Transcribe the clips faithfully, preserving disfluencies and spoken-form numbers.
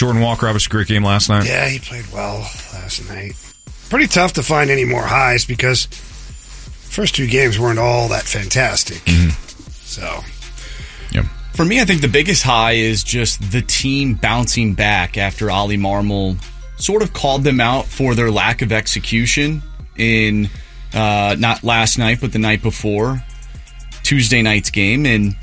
Jordan Walker, obviously, great game last night. Yeah, he played well last night. Pretty tough to find any more highs because first two games weren't all that fantastic. Mm-hmm. So, yep. For me, I think the biggest high is just the team bouncing back after Ollie Marmol sort of called them out for their lack of execution in uh, not last night, but the night before, Tuesday night's game. And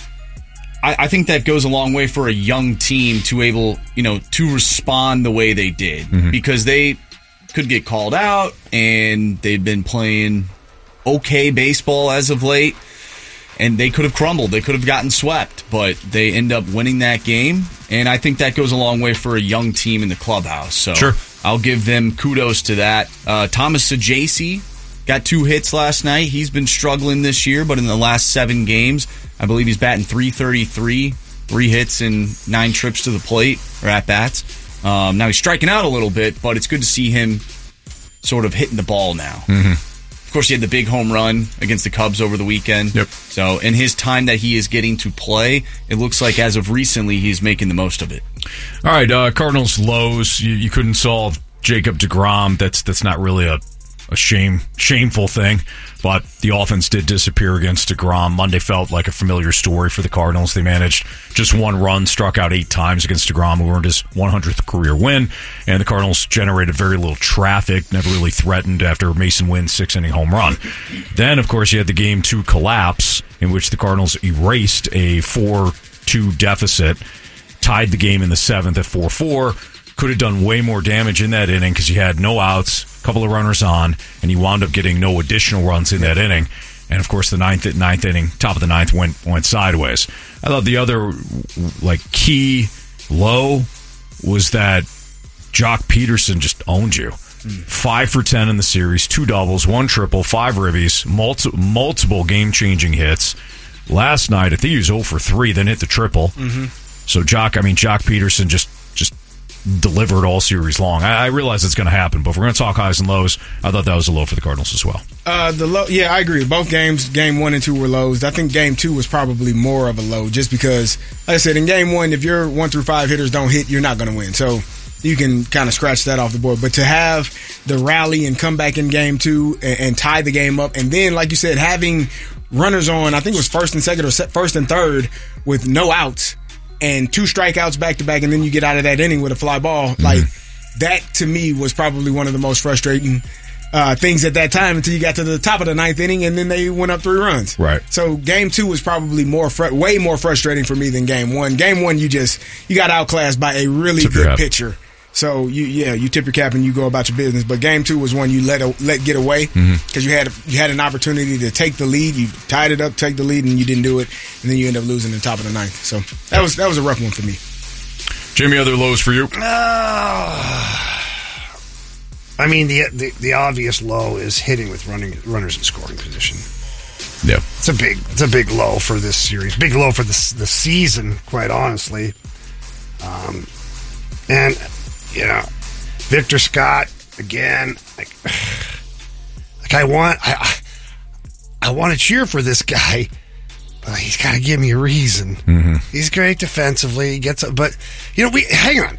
I, I think that goes a long way for a young team to able, you know, to respond the way they did. Mm-hmm. Because they could get called out, and they've been playing okay baseball as of late. And they could have crumbled. They could have gotten swept, but they end up winning that game. And I think that goes a long way for a young team in the clubhouse. So sure. I'll give them kudos to that. Uh, Thomas Saggese got two hits last night. He's been struggling this year, but in the last seven games, I believe he's batting three thirty-three, three hits and nine trips to the plate, or at-bats. Um, now he's striking out a little bit, but it's good to see him sort of hitting the ball now. Mm-hmm. Of course, he had the big home run against the Cubs over the weekend. Yep. So in his time that he is getting to play, it looks like as of recently, he's making the most of it. All right, uh, Cardinals lows. You, you couldn't solve Jacob deGrom. That's that's not really a, a shame shameful thing, but the offense did disappear against deGrom. Monday felt like a familiar story for the Cardinals. They managed just one run, struck out eight times against deGrom, who earned his one hundredth career win, and the Cardinals generated very little traffic, never really threatened after Mason Wynn's six-inning home run. Then, of course, you had the game two collapse, in which the Cardinals erased a four two deficit, tied the game in the seventh at four four. Could have done way more damage in that inning because you had no outs, a couple of runners on, and you wound up getting no additional runs in that inning. And, of course, the ninth, ninth inning, top of the ninth, went went sideways. I thought the other, like, key low was that Jock Peterson just owned you. Mm. Five for ten in the series, two doubles, one triple, five ribbies, multi- multiple game-changing hits. Last night, I think he was zero for three, then hit the triple. Mm-hmm. So, Jock, I mean, Jock Peterson just just delivered all series long. I, I realize it's going to happen, but if we're going to talk highs and lows, I thought that was a low for the Cardinals as well. Uh, the low, yeah, I agree. Both games, game one and two were lows. I think game two was probably more of a low, just because, like I said, in game one, if your one through five hitters don't hit, you're not going to win. So you can kind of scratch that off the board. But to have the rally and come back in game two and, and tie the game up, and then, like you said, having runners on, I think it was first and second or first and third with no outs, and two strikeouts back to back, and then you get out of that inning with a fly ball. Mm-hmm. Like, that to me was probably one of the most frustrating uh, things at that time until you got to the top of the ninth inning, and then they went up three runs. Right. So game two was probably more fr- way more frustrating for me than game one. Game one, you just you got outclassed by a really Tip good pitcher. So you yeah you tip your cap and you go about your business. But game two was one you let a, let get away because mm-hmm. you had you had an opportunity to take the lead. You tied it up, take the lead, and you didn't do it. And then you end up losing the top of the ninth. So that was that was a rough one for me. Jamie, other lows for you? Uh, I mean, the, the the obvious low is hitting with running runners in scoring position. Yeah, it's a big it's a big low for this series. Big low for this the season, quite honestly. Um, and you know, Victor Scott again. Like, like I want I I want to cheer for this guy. But he's got to give me a reason. Mm-hmm. He's great defensively. He gets, a, but you know, we hang on.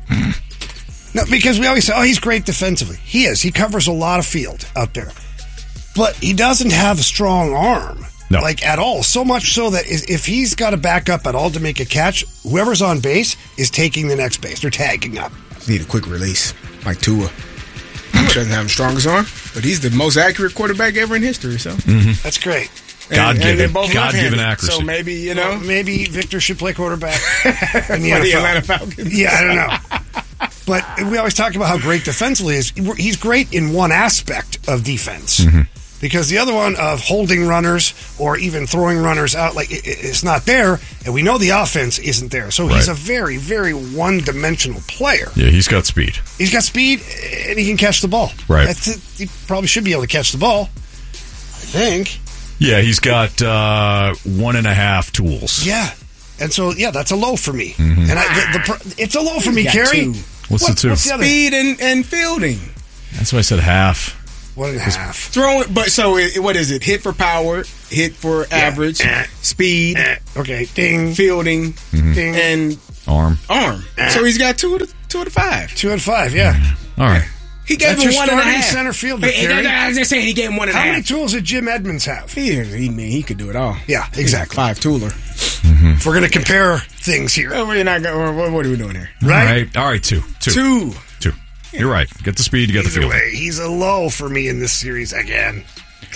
No, because we always say, "Oh, he's great defensively." He is. He covers a lot of field out there, but he doesn't have a strong arm, no. like at all. So much so that if he's got to back up at all to make a catch, whoever's on base is taking the next base. They're tagging up. Need a quick release, like Tua. Doesn't have the strongest arm, but he's the most accurate quarterback ever in history. So mm-hmm. that's great. God-given, God-given accuracy. So maybe, you know. Well, maybe Victor should play quarterback in the, for the Atlanta Falcons. Yeah, I don't know. But we always talk about how great defensively is. He's great in one aspect of defense. Mm-hmm. Because the other one of holding runners or even throwing runners out, like it's not there. And we know the offense isn't there. So right. he's a very, very one-dimensional player. Yeah, he's got speed. He's got speed, and he can catch the ball. Right. That's it. He probably should be able to catch the ball, I think. Yeah, he's got uh, one and a half tools. Yeah, and so yeah, that's a low for me. Mm-hmm. And I, the, the, it's a low for me, Kerry. What's what, the two? What's the other? Speed and, and fielding. That's why I said half. One and a half. Throwing, but so it, what is it? Hit for power, hit for average, yeah. speed. Okay, ding, fielding, mm-hmm. ding. And Arm. Arm. So he's got two of the, two of the five. Two out of five, yeah. All right. He gave That's him your one and a starting half. center fielder, Hey, Kerry. I was just saying he gave him one and a How half. many tools did Jim Edmonds have? He, he, man, he could do it all. Yeah, exactly. Five tooler. If we're going to compare things here, Oh, we're not gonna, what, what are we doing here? All right? right. All right. Two. Two. Two. Two. You're right. Get the speed. You get the Either field. way, he's a low for me in this series again.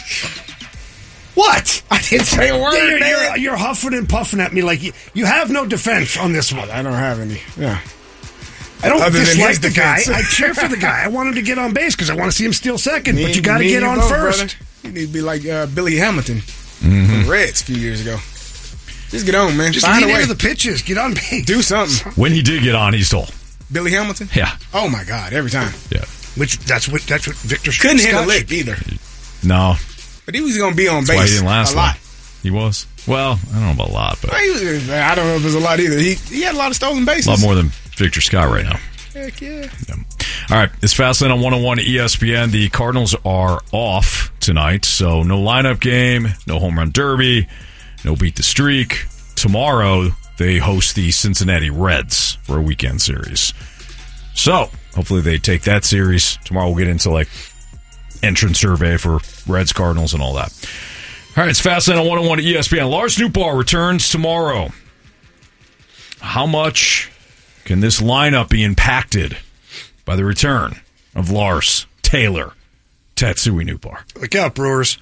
What? I didn't say a word, Yeah, you're, man. you're, you're huffing and puffing at me like you, you have no defense on this one. I don't have any. Yeah. I don't Other than dislike his the guy. defense. I cheer for the guy. I want him to get on base because I want to see him steal second. Me but you and- got to me get and on you both, first. brother. You need to be like uh, Billy Hamilton from the Reds a few years ago. Just get on, man. Just Find a lean way. into the pitches. Get on base. Do something. When he did get on, he stole. Billy Hamilton? Yeah. Oh, my God. Every time. Yeah. Which that's what that's what Victor Couldn't hit a Scott lick should- either. No. But he was going to be on That's why he base didn't last a lot. long. He was. Well, I don't know about a lot, but He was- I don't know if it was a lot either. He he had a lot of stolen bases. a lot more than Victor Scott right now. Heck yeah. Yeah. All right, it's Fastlane on one oh one E S P N. The Cardinals are off tonight, so no lineup game, no home run derby, no beat the streak. Tomorrow, they host the Cincinnati Reds for a weekend series. So, hopefully they take that series. Tomorrow we'll get into, like, entrance survey for Reds, Cardinals, and all that. All right, it's Fastlane on one oh one E S P N. Lars Nootbaar returns tomorrow. How much can this lineup be impacted by the return of Lars, Taylor, Tatsui Nootbaar, Look out, Brewers.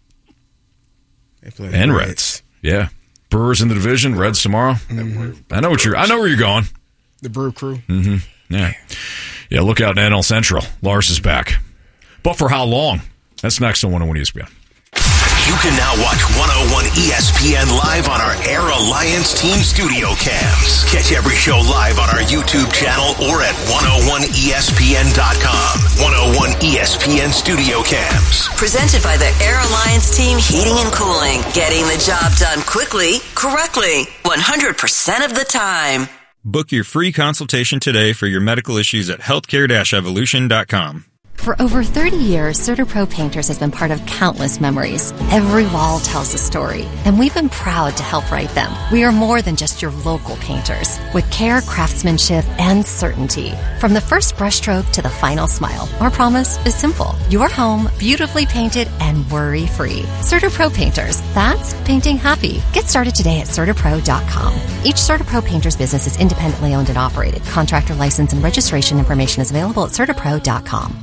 They play and the Reds? Yeah, Brewers in the division, Reds tomorrow. I know what you're. I know where you're going. The Brew Crew. Yeah, yeah. Look out in N L Central. Lars is back, but for how long? That's next on one oh one E S P N. You can now watch one oh one E S P N live on our Air Alliance Team Studio Cams. Catch every show live on our YouTube channel or at one oh one E S P N dot com. one oh one E S P N Studio Cams. Presented by the Air Alliance Team Heating and Cooling. Getting the job done quickly, correctly, one hundred percent of the time. Book your free consultation today for your medical issues at healthcare dash evolution dot com. For over thirty years, CertaPro Painters has been part of countless memories. Every wall tells a story, and we've been proud to help write them. We are more than just your local painters, with care, craftsmanship, and certainty. From the first brushstroke to the final smile, our promise is simple. Your home, beautifully painted and worry-free. CertaPro Painters, that's painting happy. Get started today at CertaPro dot com. Each CertaPro Painters business is independently owned and operated. Contractor license and registration information is available at CertaPro dot com.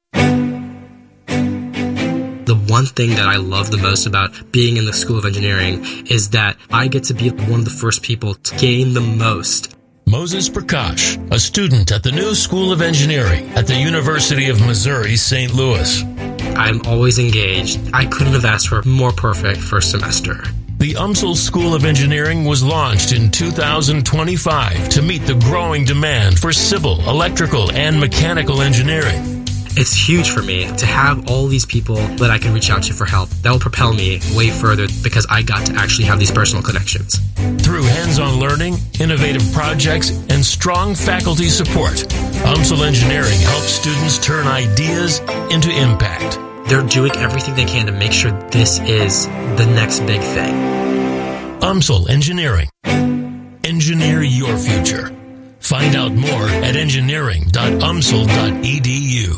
The one thing that I love the most about being in the School of Engineering is that I get to be one of the first people to gain the most. Moses Prakash, a student at the new School of Engineering at the University of Missouri, Saint Louis. I'm always engaged. I couldn't have asked for a more perfect first semester. The U M S L School of Engineering was launched in two thousand twenty-five to meet the growing demand for civil, electrical, and mechanical engineering. It's huge for me to have all these people that I can reach out to for help. That will propel me way further because I got to actually have these personal connections. Through hands-on learning, innovative projects, and strong faculty support, U M S L Engineering helps students turn ideas into impact. They're doing everything they can to make sure this is the next big thing. U M S L Engineering. Engineer your future. Find out more at engineering dot u m s l dot e d u.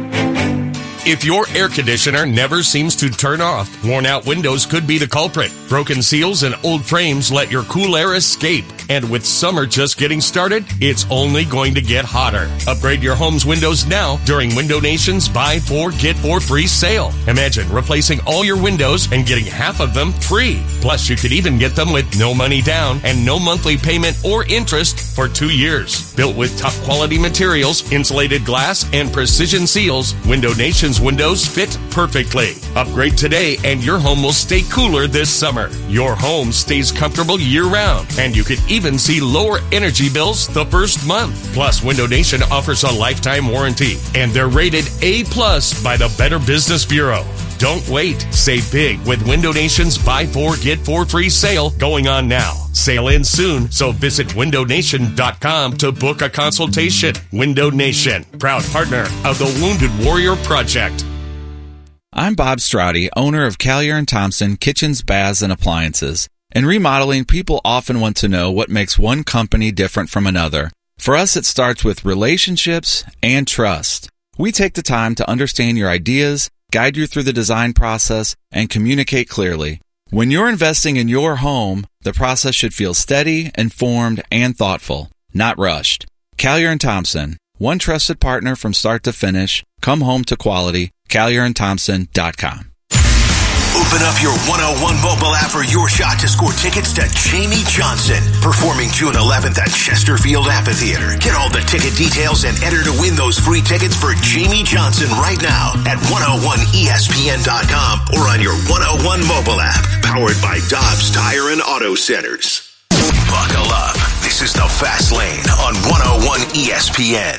If your air conditioner never seems to turn off, worn-out windows could be the culprit. Broken seals and old frames let your cool air escape. And with summer just getting started, it's only going to get hotter. Upgrade your home's windows now during Window Nation's Buy Four, Get Four Free sale. Imagine replacing all your windows and getting half of them free. Plus, you could even get them with no money down and no monthly payment or interest for two years. Built with top-quality materials, insulated glass, and precision seals, Window Nation's windows fit perfectly. Upgrade today and your home will stay cooler this summer. Your home stays comfortable year-round, and you could even see lower energy bills the first month. Plus, Window Nation offers a lifetime warranty, and they're rated A plus by the Better Business Bureau. Don't wait. Save big with Window Nation's Buy Four, Get Four Free sale going on now. Sale ends soon, so visit window nation dot com to book a consultation. Window Nation, proud partner of the Wounded Warrior Project. I'm Bob Straudy, owner of Callier and Thompson Kitchens, Baths, and Appliances. In remodeling, people often want to know what makes one company different from another. For us, it starts with relationships and trust. We take the time to understand your ideas, guide you through the design process, and communicate clearly. When you're investing in your home, the process should feel steady, informed, and thoughtful, not rushed. Collier and Thompson, one trusted partner from start to finish. Come home to quality. Collier and Thompson dot com. Open up your one oh one mobile app for your shot to score tickets to Jamie Johnson, performing June eleventh at Chesterfield Amphitheater. Get all the ticket details and enter to win those free tickets for Jamie Johnson right now at one oh one E S P N dot com or on your one oh one mobile app, powered by Dobbs Tire and Auto Centers. Buckle up. This is the Fast Lane on one oh one E S P N.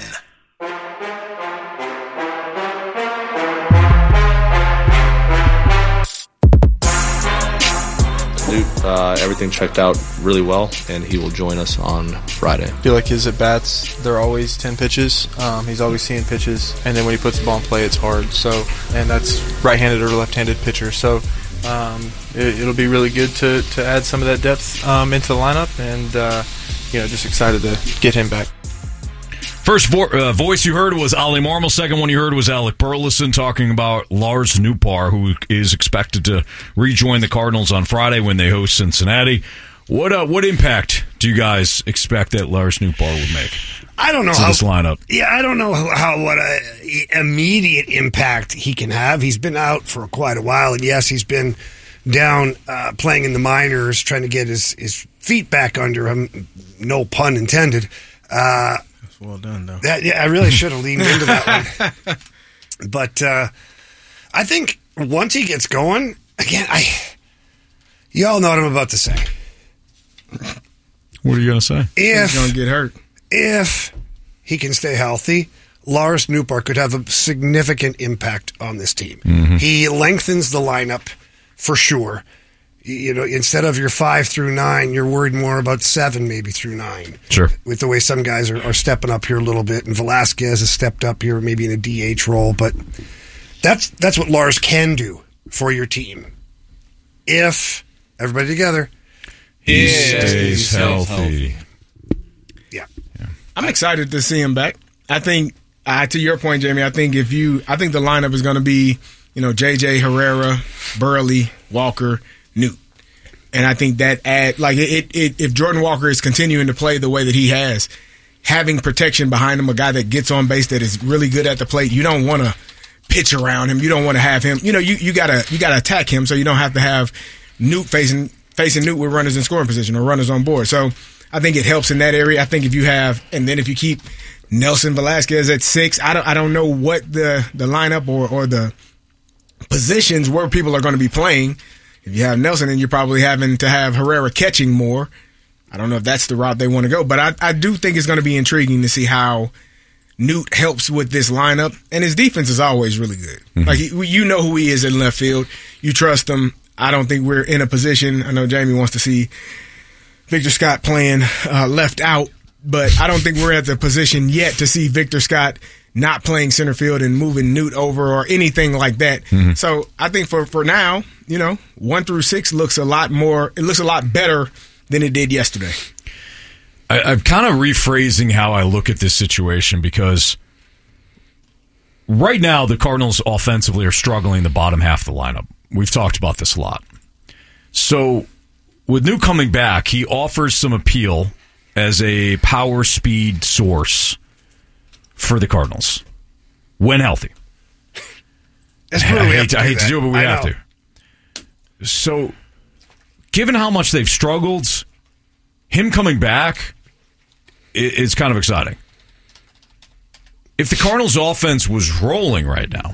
Newt, uh, everything checked out really well, and he will join us on Friday. I feel like his at-bats, they're always ten pitches. Um, he's always seeing pitches, and then when he puts the ball in play, it's hard. So, and that's right-handed or left-handed pitcher. So um, it, it'll be really good to, to add some of that depth um, into the lineup, and uh, you know, just excited to get him back. First vo- uh, voice you heard was Ollie Marmol. Second one you heard was Alec Burleson talking about Lars Nootbaar, who is expected to rejoin the Cardinals on Friday when they host Cincinnati. What uh, what impact do you guys expect that Lars Nootbaar would make? I don't know to how this lineup. Yeah, I don't know how, how what a immediate impact he can have. He's been out for quite a while, and yes, he's been down uh, playing in the minors, trying to get his, his feet back under him. No pun intended. Uh, Well done, though. That, yeah, I really should have leaned into that one. But uh, I think once he gets going, again, I y'all know what I'm about to say. What are you going to say? If He's going to get hurt. If he can stay healthy, Lars Nootbaar could have a significant impact on this team. Mm-hmm. He lengthens the lineup for sure. You know, instead of your five through nine, you're worried more about seven, maybe through nine. Sure. With the way some guys are, are stepping up here a little bit, and Velasquez has stepped up here, maybe in a D H role. But that's that's what Lars can do for your team if everybody together he stays, stays healthy. healthy. Yeah. yeah, I'm excited to see him back. I think, uh, to your point, Jamie, I think if you, I think the lineup is going to be, you know, J J, Herrera, Burley, Walker, Newt. And I think that add like it, it if Jordan Walker is continuing to play the way that he has, having protection behind him, a guy that gets on base that is really good at the plate, you don't want to pitch around him. You don't want to have him. You know, you, you gotta you gotta attack him so you don't have to have Newt facing facing Newt with runners in scoring position or runners on board. So I think it helps in that area. I think if you have, and then if you keep Nelson Velasquez at six, I don't I don't know what the the lineup or or the positions where people are going to be playing. If you have Nelson, then you're probably having to have Herrera catching more. I don't know if that's the route they want to go, but I, I do think it's going to be intriguing to see how Newt helps with this lineup. And his defense is always really good. Mm-hmm. Like, you know who he is in left field. You trust him. I don't think we're in a position. I know Jamie wants to see Victor Scott playing uh, left out, but I don't think we're at the position yet to see Victor Scott not playing center field and moving Newt over or anything like that. Mm-hmm. So I think for, for now, you know, one through six looks a lot more, it looks a lot better than it did yesterday. I, I'm kind of rephrasing how I look at this situation because right now the Cardinals offensively are struggling the bottom half of the lineup. We've talked about this a lot. So with Newt coming back, he offers some appeal as a power speed source for the Cardinals when healthy. That's I, I, hate, to, I hate to do it, but we I have know. to. So, given how much they've struggled, him coming back is kind of exciting. If the Cardinals' offense was rolling right now,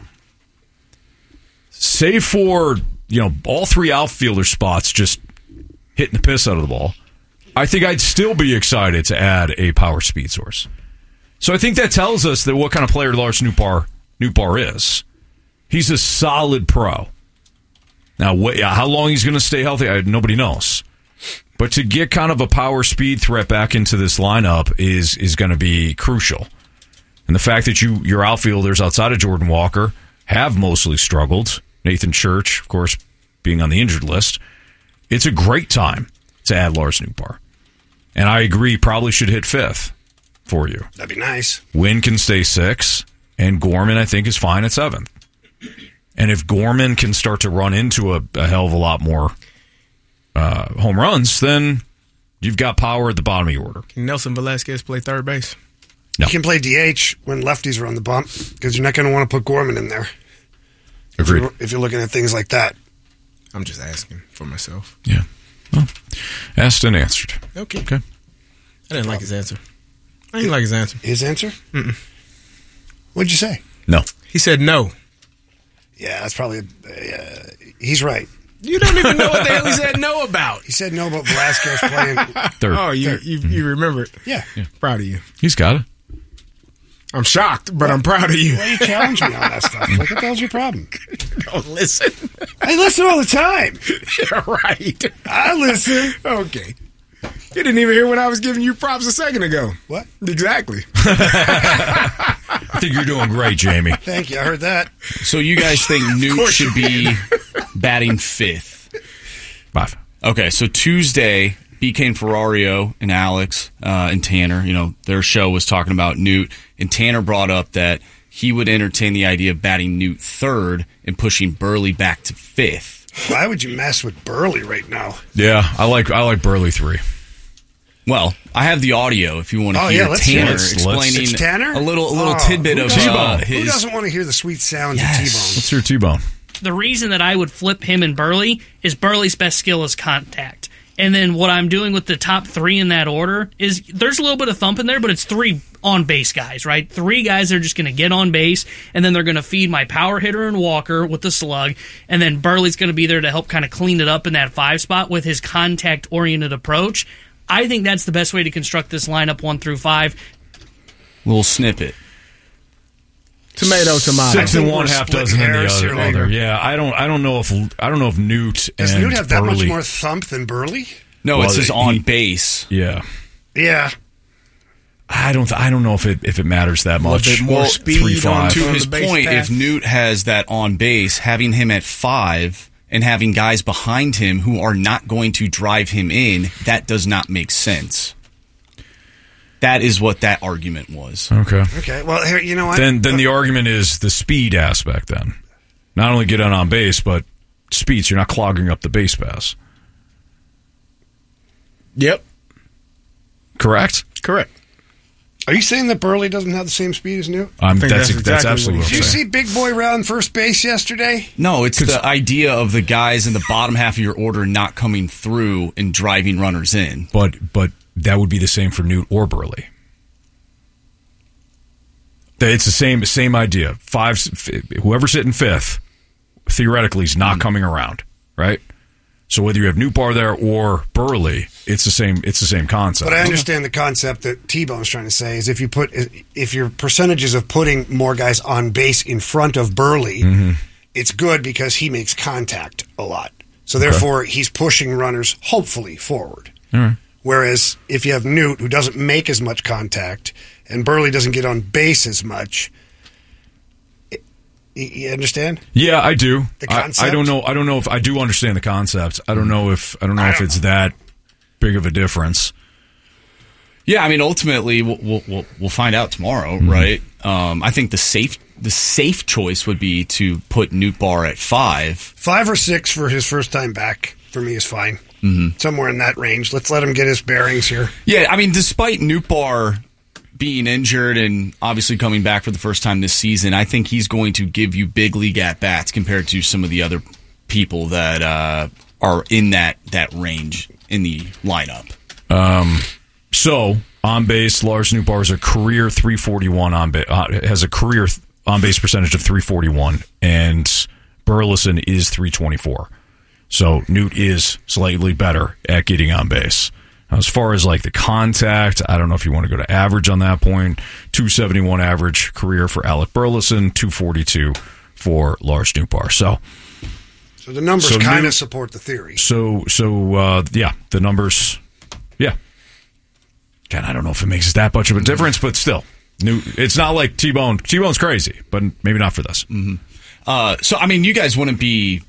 save for, you know, all three outfielder spots just hitting the piss out of the ball, I think I'd still be excited to add a power speed source. So I think that tells us that what kind of player Lars Nootbaar, Nootbaar is. He's a solid pro. Now, what, how long he's going to stay healthy, I, nobody knows. But to get kind of a power speed threat back into this lineup is is going to be crucial. And the fact that you your outfielders outside of Jordan Walker have mostly struggled, Nathan Church, of course, being on the injured list, it's a great time to add Lars Nootbaar. And I agree, probably should hit fifth for you. That'd be nice. Wynn can stay six, and Gorman, I think, is fine at seventh. And if Gorman can start to run into a, a hell of a lot more uh, home runs, then you've got power at the bottom of your order. Can Nelson Velasquez play third base? No. You can play D H when lefties are on the bump because you're not going to want to put Gorman in there. Agreed. If you're, if you're looking at things like that. I'm just asking for myself. Yeah. Well, asked and answered. Okay. Okay. I didn't like his answer. I didn't like his answer. His answer? Mm-mm. What'd you say? No. He said no. Yeah, that's probably. Uh, he's right. You don't even know what the hell he said no about. He said no about Velasquez playing third. Oh, you third. you, you remember it. Yeah. yeah. Proud of you. He's got it. I'm shocked, but I'm proud of you. Why you challenge me on that stuff? Like, what the hell's your problem? Don't listen. I listen all the time. You're right. I listen. Okay. You didn't even hear when I was giving you props a second ago. What? Exactly. I think you're doing great, Jamie. Thank you. I heard that. So you guys think Newt should be batting fifth? Five. Okay, so Tuesday, B K and Ferrario and Alex uh, and Tanner, you know, their show was talking about Newt, and Tanner brought up that he would entertain the idea of batting Newt third and pushing Burley back to fifth. Why would you mess with Burley right now? Yeah, I like I like Burley three. Well, I have the audio if you want to oh, hear yeah, let's Tanner hear it. explaining It's Tanner? a little a little Oh, tidbit who of doesn't- uh, Who his. doesn't want to hear the sweet sounds Yes. of T-Bone? Let's hear T-Bone. The reason that I would flip him and Burley is Burley's best skill is contact. And then what I'm doing with the top three in that order is there's a little bit of thump in there, but it's three on-base guys, right? Three guys that are just going to get on base, and then they're going to feed my power hitter and Walker with the slug, and then Burley's going to be there to help kind of clean it up in that five spot with his contact-oriented approach. I think that's the best way to construct this lineup one through five. Little snippet. Tomato, tomato. Six and one, half dozen in the hairs other. here other. later. Yeah, I don't. I don't know if I don't know if Newt Does and Newt have that Burley, much more thump than Burley? No, Well, it's his he- on base. Yeah, Yeah. I don't. I don't know if it if it matters that much. bit more Well, speed three, on five. To on his the base point, path. if Newt has that on base, having him at five and having guys behind him who are not going to drive him in, that does not make sense. That is what that argument was. Okay. Okay. Well, here, you know what? Then then the argument is the speed aspect. Then not only get on on base, but speeds. You're not clogging up the base pass. Yep. Correct. Correct. Are you saying that Burley doesn't have the same speed as Newt? I'm, think that's that's that's, exactly absolutely what what Did I'm you saying. see Big Boy round first base yesterday? No, it's the idea of the guys in the bottom half of your order not coming through and driving runners in. But but that would be the same for Newt or Burley. It's the same same idea. Five, whoever's hitting fifth, theoretically, is not coming around, right? So whether you have Nootbaar there or Burley, it's the same. It's the same concept. But I understand the concept that T-Bone's trying to say is if you put if your percentages of putting more guys on base in front of Burley, Mm-hmm. it's good because he makes contact a lot. So therefore, he's pushing runners hopefully forward. All right. Whereas if you have Newt, who doesn't make as much contact, and Burley doesn't get on base as much, y- you understand? Yeah, I do. The I, concept? I don't know. I don't know if I do understand the concept. I don't know if I don't know I if don't it's that big of a difference. Yeah, I mean, ultimately, we'll we'll, we'll, we'll find out tomorrow, Mm-hmm. right? Um, I think the safe the safe choice would be to put Nootbaar at five. Five or six for his first time back for me is fine. Mm-hmm. Somewhere in that range. Let's let him get his bearings here. Yeah, I mean, despite Nootbaar being injured and obviously coming back for the first time this season, I think he's going to give you big league at bats compared to some of the other people that uh, are in that that range in the lineup. Um, so on base, Lars Nootbaar is a career three forty-one on base. Uh, has a career on base percentage of three forty-one, and Burleson is three twenty-four. So Newt is slightly better at getting on base. Now, as far as like the contact, I don't know if you want to go to average on that point. two seventy-one average career for Alec Burleson, two forty-two for Lars Nootbaar. So, So the numbers So kind Newt- of support the theory. so, so uh, yeah, the numbers, yeah. Again, I don't know if it makes that much of a difference, but still, Newt, it's not like T-Bone. T-Bone's crazy, but maybe not for this. Mm-hmm. Uh, so, I mean, you guys wouldn't be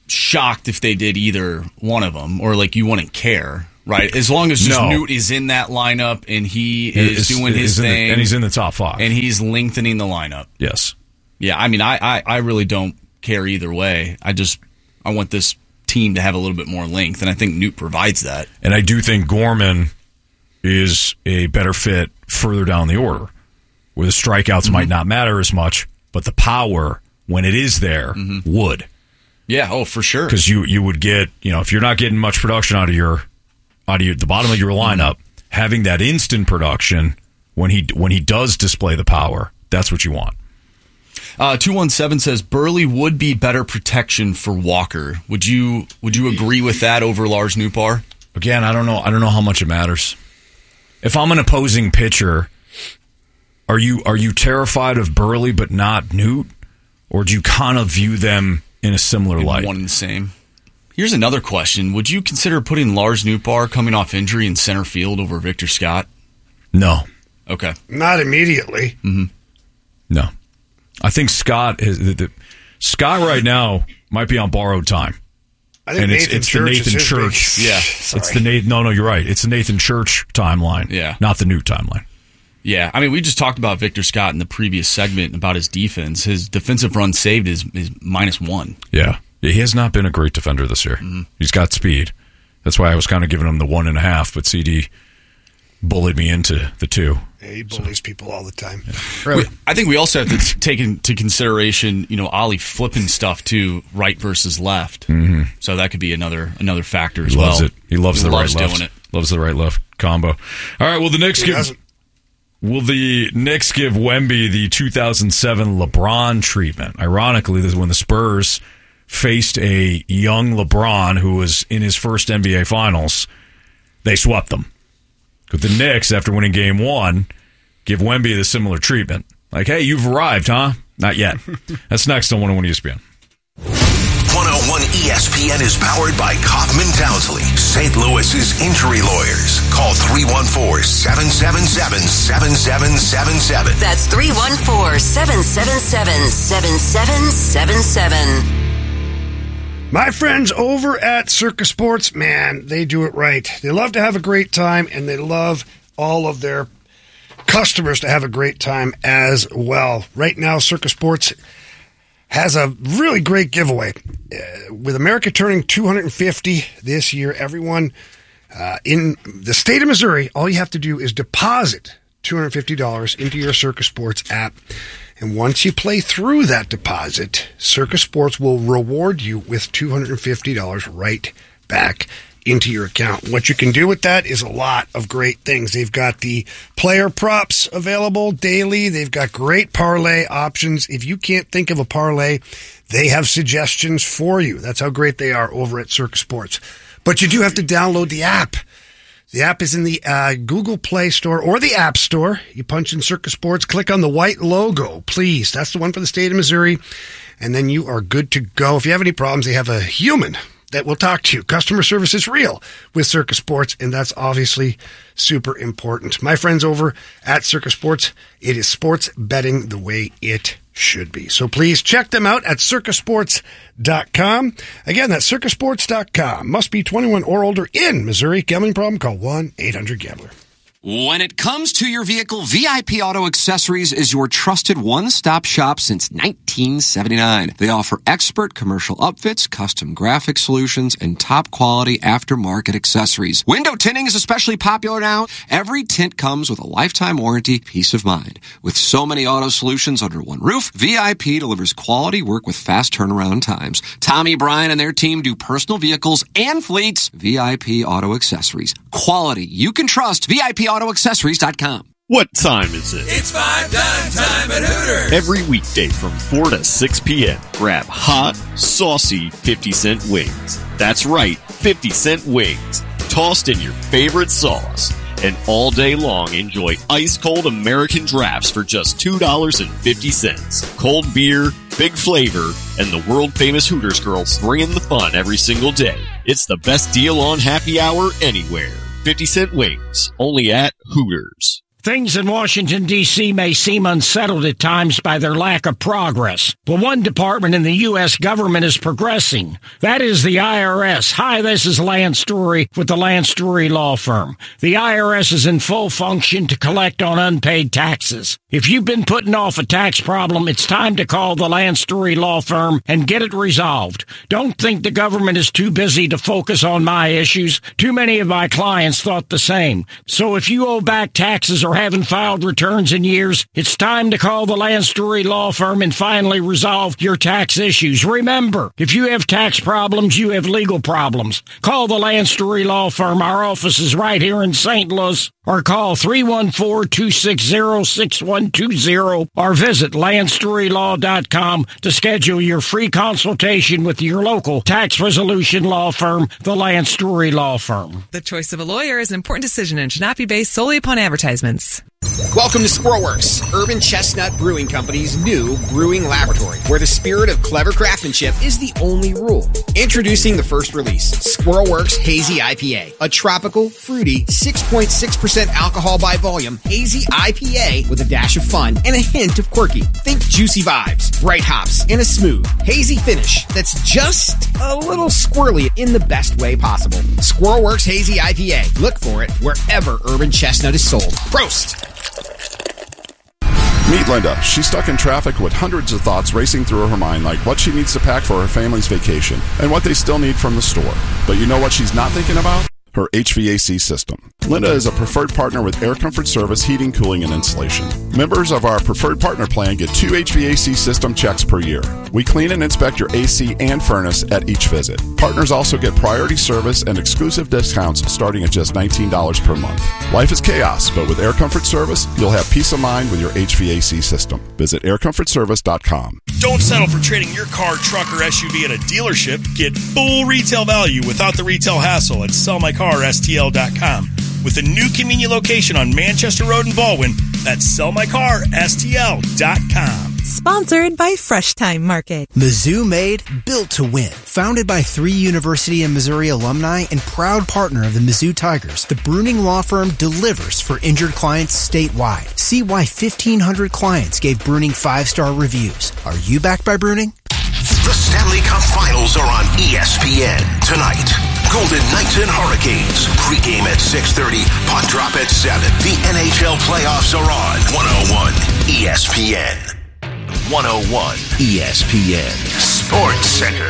shocked if they did either one of them, or like you wouldn't care, right? As long as just No. Newt is in that lineup and he is Is- doing his is in the- thing, and he's in the top five, and he's lengthening the lineup. Yes. Yeah, I mean, I, I, I really don't care either way. I just I want this team to have a little bit more length, and I think Newt provides that. And I do think Gorman is a better fit further down the order, where the strikeouts Mm-hmm. might not matter as much, but the power, when it is there, Mm-hmm. would. Yeah, oh, for sure. Because you, you would get, you know, if you're not getting much production out of your out of your, the bottom of your lineup, having that instant production when he when he does display the power, that's what you want. Uh, two one seven says Burley would be better protection for Walker. Would you would you agree with that over Lars Nootbaar? Again, I don't know. I don't know how much it matters. If I'm an opposing pitcher, are you are you terrified of Burley but not Newt, or do you kind of view them in a similar In light? One and the same. Here's another question: would you consider putting Lars Nootbaar coming off injury in center field over Victor Scott? No. Okay. Not immediately. Mm-hmm. No. I think Scott is the, the, Scott right now might be on borrowed time. I think and Nathan it's, it's Church the is Nathan his Church. big- Yeah, Sorry. it's the Nathan. No, no, you're right. It's the Nathan Church timeline. Yeah, not the Newt timeline. Yeah, I mean, we just talked about Victor Scott in the previous segment about his defense. His defensive run saved is, is minus one. Yeah. yeah, he has not been a great defender this year. Mm-hmm. He's got speed. That's why I was kind of giving him the one and a half, but C D bullied me into the two. Yeah, he bullies people all the time. We- I think we also have to take into consideration, you know, Ollie flipping stuff too, right versus left. Mhm. So that could be another another factor as He loves well. it. He loves he the loves right doing left. it. Loves the right left combo. All right. Will the Knicks He give? doesn't. Will the Knicks give Wemby the two thousand seven LeBron treatment? Ironically, this is when the Spurs faced a young LeBron who was in his first N B A Finals. They swept them. But the Knicks, after winning Game One, give Wemby the similar treatment. Like, hey, you've arrived, huh? Not yet. That's next on one oh one E S P N. one oh one E S P N is powered by Kaufman Townsley, Saint Louis's injury lawyers. Call three one four, seven seven seven, seven seven seven seven. That's three one four, seven seven seven, seven seven seven seven. My friends over at Circus Sports, man, they do it right. They love to have a great time, and they love all of their customers to have a great time as well. Right now, Circus Sports has a really great giveaway. Uh, with America turning two hundred fifty this year, everyone uh, in the state of Missouri, all you have to do is deposit two hundred fifty dollars into your Circus Sports app. And once you play through that deposit, Circus Sports will reward you with two hundred fifty dollars right back into your account. What you can do with that is a lot of great things. They've got the player props available daily. They've got great parlay options. If you can't think of a parlay, they have suggestions for you. That's how great they are over at Circus Sports. But you do have to download the app. The app is in the uh, Google Play Store or the App Store. You punch in Circus Sports, click on the white logo, please. That's the one for the state of Missouri. And then you are good to go. If you have any problems, they have a human that will talk to you. Customer service is real with Circus Sports, and that's obviously super important. My friends over at Circus Sports, it is sports betting the way it should be. So please check them out at circus sports dot com. Again, that's circus sports dot com. Must be twenty-one or older in Missouri. Gambling problem? Call one eight hundred gambler. When it comes to your vehicle, V I P Auto Accessories is your trusted one-stop shop since nineteen seventy-nine. They offer expert commercial upfits, custom graphic solutions, and top-quality aftermarket accessories. Window tinting is especially popular now. Every tint comes with a lifetime warranty, peace of mind. With so many auto solutions under one roof, V I P delivers quality work with fast turnaround times. Tommy, Brian, and their team do personal vehicles and fleets. V I P Auto Accessories. Quality you can trust. V I P auto accessories dot com. What time is it? It's five dime time at Hooters. Every weekday from four to six p.m. Grab hot, saucy fifty cent wings. That's right, fifty cent wings. Tossed in your favorite sauce. And all day long, enjoy ice-cold American drafts for just two dollars and fifty cents. Cold beer, big flavor, and the world-famous Hooters girls bringing the fun every single day. It's the best deal on happy hour anywhere. fifty cent wings, only at Hooters. Things in Washington, D C may seem unsettled at times by their lack of progress, but one department in the U S government is progressing. That is the I R S. Hi, this is Lance Story with the Lance Story Law Firm. The I R S is in full function to collect on unpaid taxes. If you've been putting off a tax problem, it's time to call the Lance Story Law Firm and get it resolved. Don't think the government is too busy to focus on my issues. Too many of my clients thought the same. So if you owe back taxes or haven't filed returns in years, it's time to call the Lance Story Law Firm and finally resolve your tax issues. Remember, if you have tax problems, you have legal problems. Call the Lance Story Law Firm. Our office is right here in Saint Louis. Or call three one four, two six zero, six one two zero or visit lance story law dot com to schedule your free consultation with your local tax resolution law firm, the Lance Story Law Firm. The choice of a lawyer is an important decision and should not be based solely upon advertisements. Welcome to Squirrelworks, Urban Chestnut Brewing Company's new brewing laboratory, where the spirit of clever craftsmanship is the only rule. Introducing the first release, Squirrelworks Hazy I P A, a tropical, fruity, six point six percent alcohol by volume hazy I P A with a dash of fun and a hint of quirky. Think juicy vibes, bright hops, and a smooth, hazy finish that's just a little squirrely in the best way possible. Squirrelworks Hazy I P A. Look for it wherever Urban Chestnut is sold. Prost! Meet Linda. She's stuck in traffic with hundreds of thoughts racing through her mind, like what she needs to pack for her family's vacation and what they still need from the store. But you know what she's not thinking about? Her H V A C system. Linda is a preferred partner with Air Comfort Service Heating, Cooling, and Installation. Members of our preferred partner plan get two H V A C system checks per year. We clean and inspect your A C and furnace at each visit. Partners also get priority service and exclusive discounts starting at just nineteen dollars per month. Life is chaos, but with Air Comfort Service, you'll have peace of mind with your H V A C system. Visit air comfort service dot com. Don't settle for trading your car, truck, or S U V at a dealership. Get full retail value without the retail hassle at sell my car S T L dot com. With a new convenient location on Manchester Road in Baldwin, that's sell my car S T L dot com. Sponsored by Fresh Time Market. Mizzou made, built to win. Founded by three University of Missouri alumni and proud partner of the Mizzou Tigers, the Bruning Law Firm delivers for injured clients statewide. See why fifteen hundred clients gave Bruning five-star reviews. Are you backed by Bruning? The Stanley Cup Finals are on E S P N tonight. Golden Knights and Hurricanes. Pre-game at six thirty. Puck drop at seven. The N H L playoffs are on one oh one E S P N. one oh one E S P N Sports Center.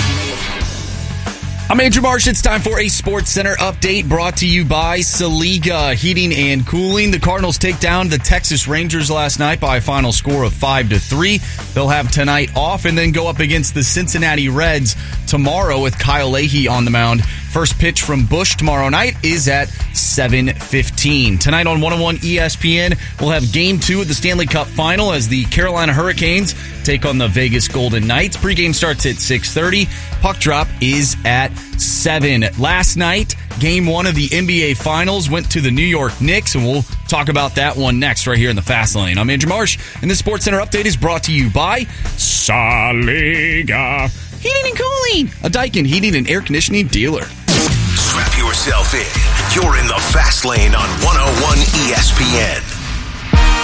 I'm Andrew Marsh. It's time for a Sports Center update brought to you by Saliga Heating and Cooling. The Cardinals take down the Texas Rangers last night by a final score of five to three. They'll have tonight off and then go up against the Cincinnati Reds tomorrow with Kyle Leahy on the mound. First pitch from Busch tomorrow night is at seven fifteen. Tonight on one oh one E S P N, we'll have Game two of the Stanley Cup Final as the Carolina Hurricanes take on the Vegas Golden Knights. Pre-game starts at six thirty. Puck drop is at seven. Last night, Game one of the N B A Finals went to the New York Knicks, and we'll talk about that one next right here in the Fast Lane. I'm Andrew Marsh, and this Sports Center update is brought to you by Saliga Heating and Cooling, a Daikin heating and air conditioning dealer. Strap yourself in. You're in the Fast Lane on one oh one E S P N.